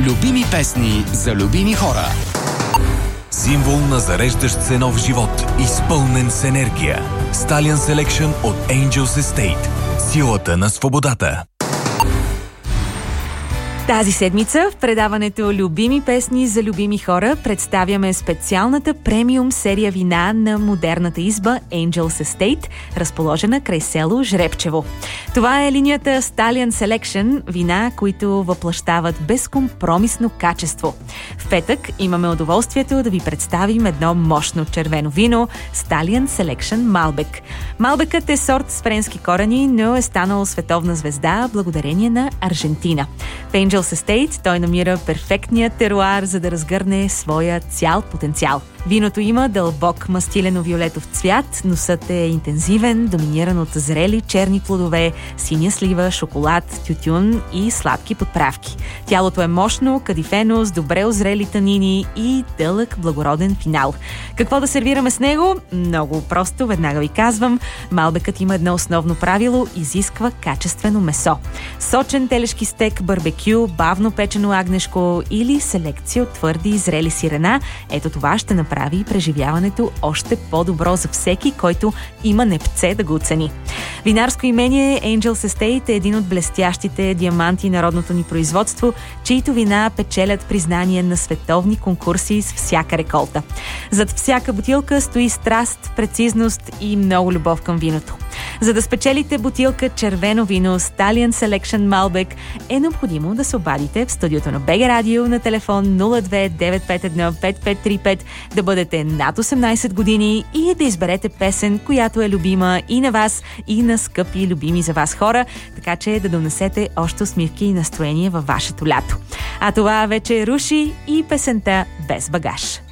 Любими песни за любими хора. Символ на зареждащ се нов живот, изпълнен с енергия. Stallion Selection от Angels Estate. Силата на свободата. Тази седмица в предаването Любими песни за любими хора представяме специалната премиум серия вина на модерната изба Angels Estate, разположена край село Жребчево. Това е линията Stallion Selection, вина, които въплъщават безкомпромисно качество. В петък имаме удоволствието да ви представим едно мощно червено вино Stallion Selection Malbec. Малбекът е сорт с френски корени, но е станал световна звезда благодарение на Аржентина. В Angels Estate той намира перфектния теруар, за да разгърне своя цял потенциал. Виното има дълбок мастилено-виолетов цвят, носът е интензивен, доминиран от зрели черни плодове, синя слива, шоколад, тютюн и сладки подправки. Тялото е мощно, кадифено, с добре озрели танини и дълъг благороден финал. Какво да сервираме с него? Много просто, веднага ви казвам. Малбекът има едно основно правило – изисква качествено месо. Сочен телешки стек, барбекю, бавно печено агнешко или селекция от твърди и зрели сирена. Ето това ще направи преживяването още по-добро за всеки, който има непце да го оцени. Винарско имение Angels Estate е един от блестящите диаманти на родното ни производство, чието вина печелят признание на световни конкурси с всяка реколта. Зад всяка бутилка стои страст, прецизност и много любов към виното. За да спечелите бутилка червено вино Stallion Selection Malbec е необходимо да се обадите в студиото на БГ Радио на телефон 02 951 5535, да бъдете над 18 години и да изберете песен, която е любима и на вас, и на скъпи и любими за вас хора, така че да донесете още усмивки и настроение във вашето лято. А това вече руши и песента Без багаж.